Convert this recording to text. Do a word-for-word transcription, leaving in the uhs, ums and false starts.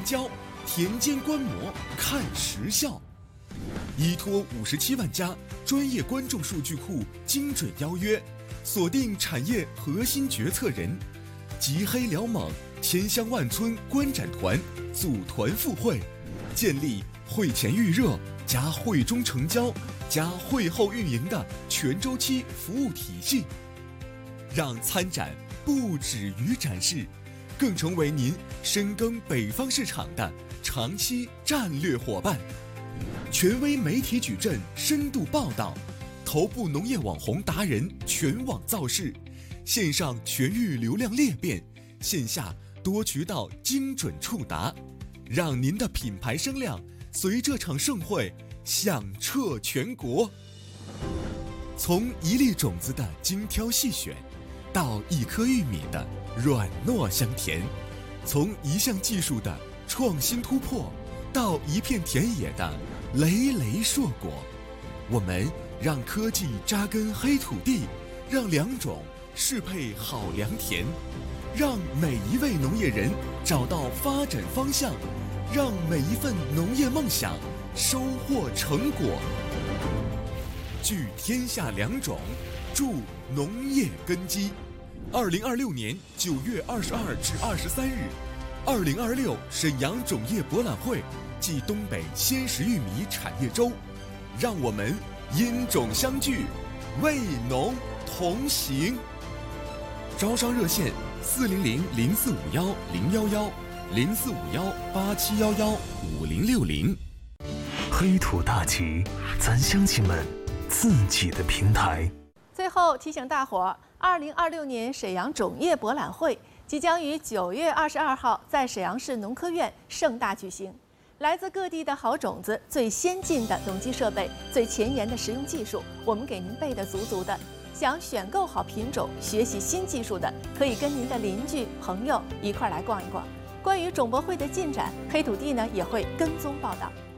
交，田间观摩看实效。依托五十七万家专业观众数据库，精准邀约，锁定产业核心决策人，集黑辽锰，千乡万村观展团组团赴会，建立会前预热加会中成交加会后运营的全周期服务体系，让参展不止于展示，更成为您深耕北方市场的长期战略伙伴。权威媒体矩阵深度报道，头部农业网红达人全网造势，线上全域流量裂变，线下多渠道精准触达，让您的品牌声量随这场盛会响彻全国。从一粒种子的精挑细选，到一颗玉米的软糯香甜，从一项技术的创新突破，到一片田野的累累硕果，我们让科技扎根黑土地，让良种适配好良田，让每一位农业人找到发展方向，让每一份农业梦想收获成果。聚天下良种，助农业根基。二零二六年九月二十二至二十三日，二零二六沈阳种业博览会暨东北鲜食玉米产业周，让我们因种相聚，为农同行。招商热线：四零零零四五幺零幺幺，零四五幺八七幺幺五零六零。 黑土大旗，咱乡亲们自己的平台。 最后提醒大伙，二零二六年沈阳种业博览会即将于九月二十二号在沈阳市农科院盛大举行。来自各地的好种子、最先进的农机设备、最前沿的实用技术，我们给您备得足足的。想选购好品种、学习新技术的，可以跟您的邻居、朋友一块来逛一逛。关于种博会的进展，黑土地呢也会跟踪报道。